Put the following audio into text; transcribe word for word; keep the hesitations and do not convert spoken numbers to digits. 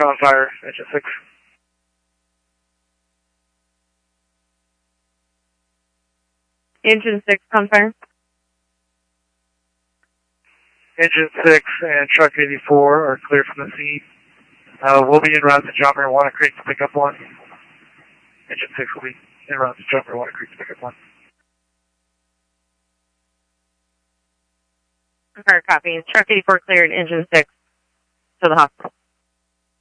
on fire, engine six. Engine six on fire. Engine six and truck eighty-four are clear from the scene. Uh, we'll be en route to John Marijuana Creek to pick up one. Engine six will be en route to John Marijuana Creek to pick up one. Fire copy. Truck eighty-four cleared, engine six to the hospital.